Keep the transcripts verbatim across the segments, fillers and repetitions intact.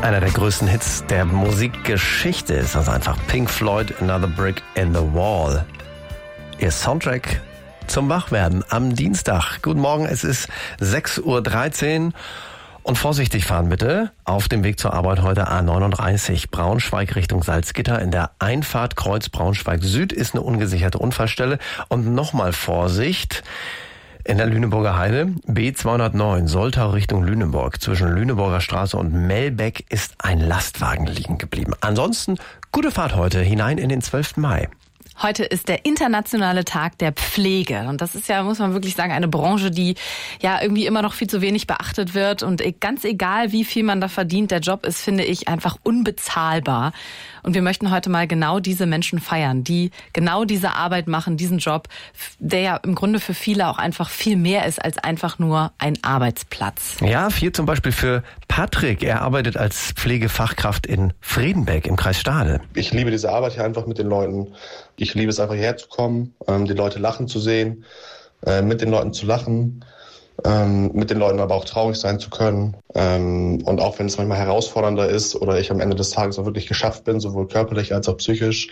Einer der größten Hits der Musikgeschichte ist das einfach. Pink Floyd, Another Brick in the Wall. Ihr Soundtrack zum Wachwerden am Dienstag. Guten Morgen, es ist sechs Uhr dreizehn. Und vorsichtig fahren bitte. Auf dem Weg zur Arbeit heute A neununddreißig, Braunschweig Richtung Salzgitter. In der Einfahrt Kreuz Braunschweig Süd ist eine ungesicherte Unfallstelle. Und nochmal Vorsicht. In der Lüneburger Heide, B zweihundertneun, Soltau Richtung Lüneburg. Zwischen Lüneburger Straße und Melbeck ist ein Lastwagen liegen geblieben. Ansonsten gute Fahrt heute hinein in den zwölften Mai. Heute ist der internationale Tag der Pflege. Und das ist ja, muss man wirklich sagen, eine Branche, die ja irgendwie immer noch viel zu wenig beachtet wird. Und ganz egal, wie viel man da verdient, der Job ist, finde ich, einfach unbezahlbar. Und wir möchten heute mal genau diese Menschen feiern, die genau diese Arbeit machen, diesen Job, der ja im Grunde für viele auch einfach viel mehr ist als einfach nur ein Arbeitsplatz. Ja, viel zum Beispiel für Patrick. Er arbeitet als Pflegefachkraft in Fredenbeck im Kreis Stade. Ich liebe diese Arbeit hier einfach mit den Leuten. Ich liebe es einfach hierher zu kommen, die Leute lachen zu sehen, mit den Leuten zu lachen, mit den Leuten aber auch traurig sein zu können. Und auch wenn es manchmal herausfordernder ist oder ich am Ende des Tages auch wirklich geschafft bin, sowohl körperlich als auch psychisch,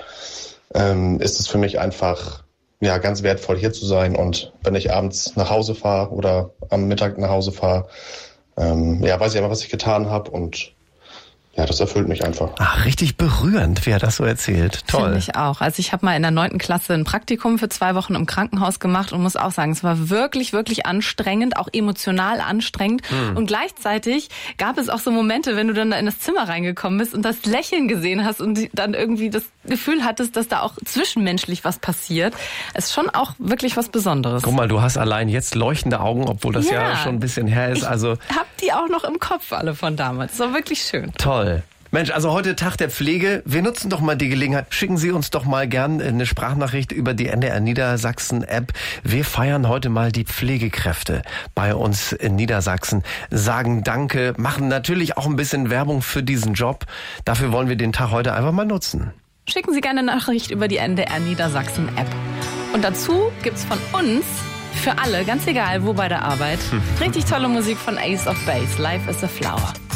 ist es für mich einfach ja ganz wertvoll, hier zu sein. Und wenn ich abends nach Hause fahre oder am Mittag nach Hause fahre, ja, weiß ich aber, was ich getan habe, und ja, das erfüllt mich einfach. Ach, richtig berührend, wie er das so erzählt. Toll. Finde ich auch. Also ich habe mal in der neunten Klasse ein Praktikum für zwei Wochen im Krankenhaus gemacht und muss auch sagen, es war wirklich, wirklich anstrengend, auch emotional anstrengend. Hm. Und gleichzeitig gab es auch so Momente, wenn du dann da in das Zimmer reingekommen bist und das Lächeln gesehen hast und dann irgendwie das Gefühl hattest, dass da auch zwischenmenschlich was passiert. Es ist schon auch wirklich was Besonderes. Guck mal, du hast allein jetzt leuchtende Augen, obwohl das ja, ja schon ein bisschen her ist. Also ich hab die auch noch im Kopf, alle von damals. Das war wirklich schön. Toll. Mensch, also heute Tag der Pflege. Wir nutzen doch mal die Gelegenheit. Schicken Sie uns doch mal gern eine Sprachnachricht über die N D R Niedersachsen App. Wir feiern heute mal die Pflegekräfte bei uns in Niedersachsen. Sagen Danke, machen natürlich auch ein bisschen Werbung für diesen Job. Dafür wollen wir den Tag heute einfach mal nutzen. Schicken Sie gerne eine Nachricht über die N D R Niedersachsen App. Und dazu gibt's von uns für alle, ganz egal wo bei der Arbeit, hm. richtig tolle Musik von Ace of Base. Life is a Flower.